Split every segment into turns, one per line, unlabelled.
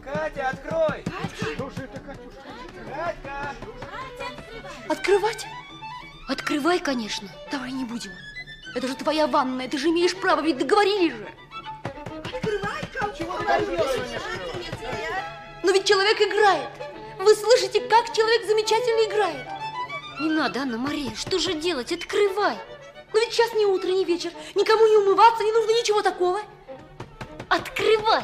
Катя, открой!
Что же это, Катюшка?
Катька!
Открывать? Открывай, конечно. Давай не будем. Это же твоя ванная, ты же имеешь право, ведь договорились же.
Открывай,
Чего ты там делаешь?
Но ведь человек играет. Вы слышите, как человек замечательно играет. Не надо, Анна-Мария, что же делать? Открывай. Но ведь сейчас не утро, не вечер. Никому не умываться, не нужно ничего такого. Открывай.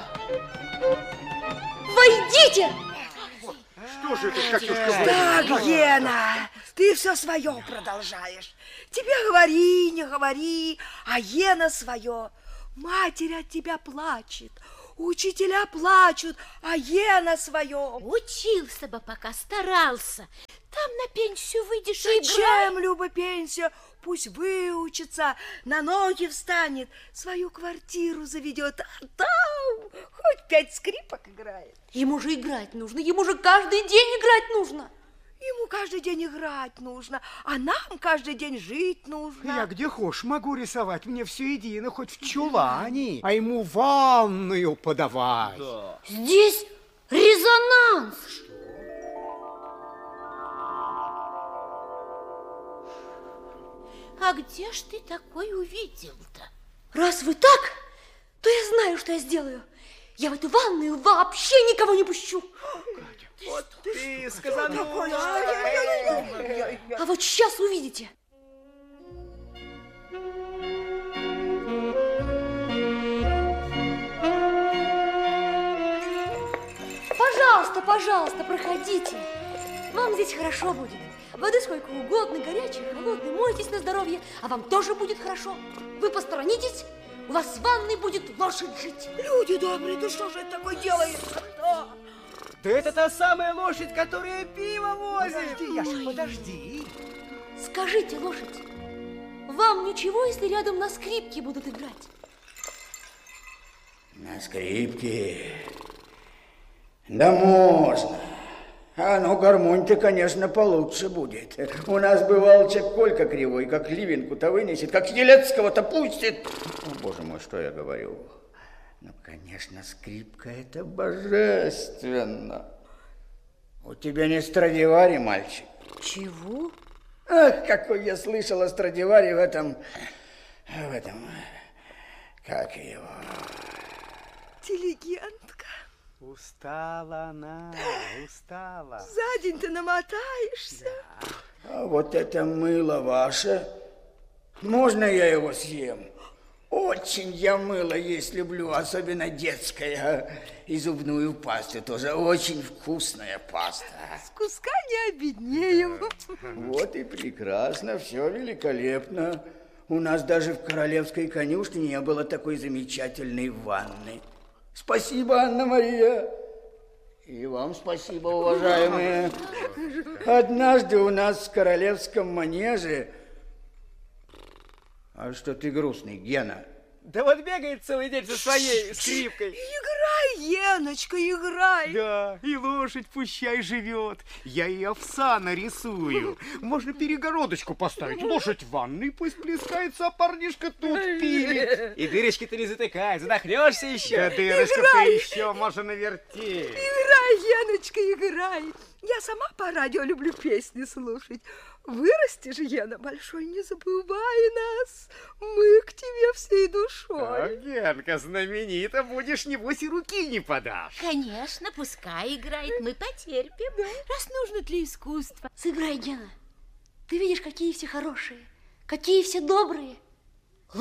Войдите!
Что же это, Катюшка?
Так, Гена, ты все свое продолжаешь. Тебе говори, не говори, а Гена свое. Матерь от тебя плачет, учителя плачут, а Гена свое.
Учился бы, пока старался. Там на пенсию выйдешь и играй.
Зачем, Люба, пенсия? Пусть выучится, на ноги встанет, свою квартиру заведет, а там хоть 5 скрипок играет.
Ему же играть нужно, ему же каждый день играть нужно.
Ему каждый день играть нужно, а нам каждый день жить нужно.
Я где хошь могу рисовать, мне все едино, хоть в чулане, а ему ванную подавай.
Да.
Здесь резонанс.
А где ж ты такой увидел-то?
Раз вы так, то я знаю, что я сделаю. Я в эту ванную вообще никого не пущу.
Вот ты сказанула.
А вот сейчас увидите. Пожалуйста, пожалуйста, проходите. Вам здесь хорошо будет. Воды сколько угодно, горячей, холодной, мойтесь на здоровье, а вам тоже будет хорошо. Вы посторонитесь, у вас в ванной будет лошадь жить.
Люди добрые, ты что же это такое делаешь? Что?
Да это та самая лошадь, которая пиво возит.
Подожди, Яша, подожди.
Скажите, лошадь, вам ничего, если рядом на скрипке будут играть?
На скрипке? Да можно. А ну, гармонь-то, конечно, получше будет. У нас бывал Колька кривой, как ливенку-то вынесет, как Елецкого-то пустит. О, боже мой, что я говорю. Ну, конечно, скрипка – это божественно. У тебя не Страдивари, мальчик?
Чего?
Ах, какой я слышал о Страдивари в этом, как его?
Интеллигентка.
Устала она, устала.
За день ты намотаешься.
А вот это мыло ваше, можно я его съем? Очень я мыло есть люблю, особенно детское. И зубную пасту тоже, очень вкусная паста.
С куска не обеднеем.
Вот и прекрасно, все великолепно. У нас даже в королевской конюшне не было такой замечательной ванны. Спасибо, Анна-Мария. И вам спасибо, уважаемые. Однажды у нас в королевском манеже... А что ты грустный, Гена?
Да вот бегает целый день со своей скрипкой.
Играй, Еночка, играй.
Да, и лошадь пущай живет. Я и овса нарисую. Можно перегородочку поставить. Лошадь в ванной пусть плескается, а парнишка тут пилит.
И дырочки-то не затыкай, задохнешься еще.
Да дырочку-то еще можно навертеть.
Играй, Еночка, играй. Я сама по радио люблю песни слушать. Вырастешь, Гена, большой, не забывай нас. Мы к тебе всей
А,
душой.
Генка, знаменита будешь, небось и руки не подашь.
Конечно, пускай играет, мы потерпим, раз нужно для искусства.
Сыграй, Гена. Ты видишь, какие все хорошие, какие все добрые.